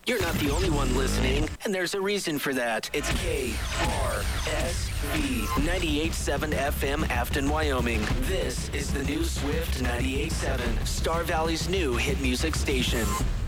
You're not the only one listening, and there's a reason for that. It's KRSV 98.7 FM, Afton, Wyoming. This is the new Swift 98.7, Star Valley's new hit music station.